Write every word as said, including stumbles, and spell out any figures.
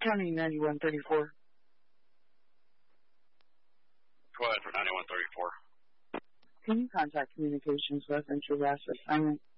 County ninety-one thirty-four. Go ahead for ninety-one thirty-four. Can you contact communications reference your last assignment?